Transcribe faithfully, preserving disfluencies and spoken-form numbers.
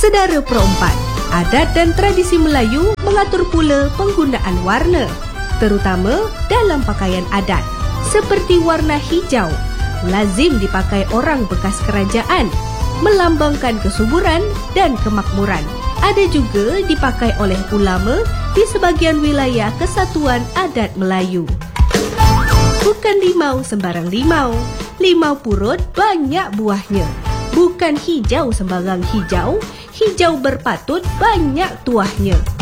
Sedara perempat, adat dan tradisi Melayu mengatur pula penggunaan warna, terutama dalam pakaian adat, seperti warna hijau, lazim dipakai orang bekas kerajaan, melambangkan kesuburan dan kemakmuran. Ada juga dipakai oleh ulama di sebahagian wilayah Kesatuan Adat Melayu. Bukan limau sembarang limau, limau purut banyak buahnya. Bukan hijau sembarang hijau, hijau berpatut banyak tuahnya.